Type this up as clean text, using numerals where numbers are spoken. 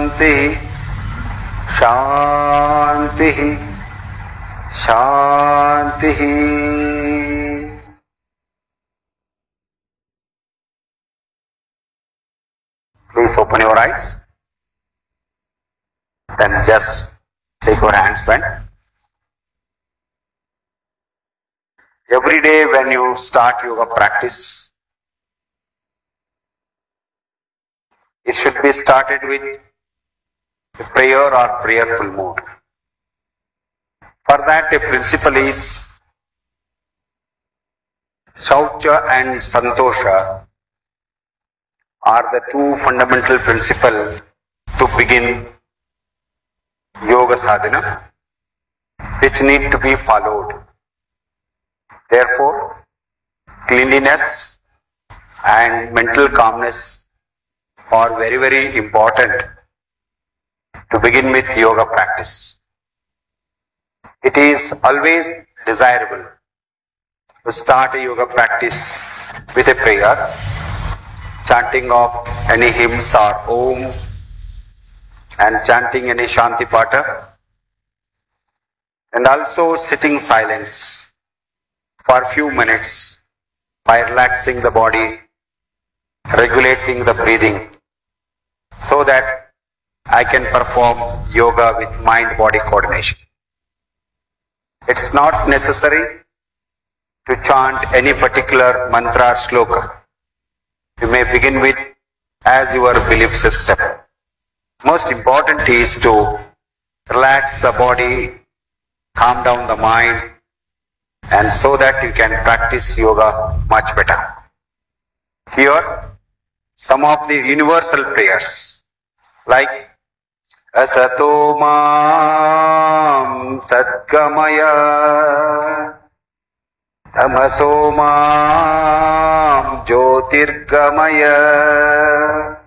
Shanti, Shanti. Please open your eyes. Then just take your hands bent. Every day when you start yoga practice, it should be started with a prayer or prayerful mood. For that, a principle is Shaucha and Santosha are the two fundamental principles to begin yoga sadhana, which need to be followed. Therefore, cleanliness and mental calmness are very, very important to begin with yoga practice. It is always desirable to start a yoga practice with a prayer, chanting of any hymns or Om, and chanting any Shanti Pata, and also sitting silence for a few minutes by relaxing the body, regulating the breathing, so that I can perform yoga with mind-body coordination. It's not necessary to chant any particular mantra or shloka. You may begin with as your belief system. Most important is to relax the body, calm down the mind, and so that you can practice yoga much better. Here, some of the universal prayers like Asato Mam Satgamaya, Tamaso Mam Jyotirgamaya,